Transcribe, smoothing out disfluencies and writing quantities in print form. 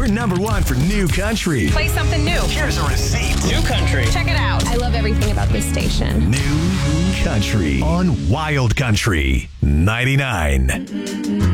We're #1 for new country. Play something new. Here's a receipt. New country. Check it out. I love everything about this station. New country on Wild Country 99.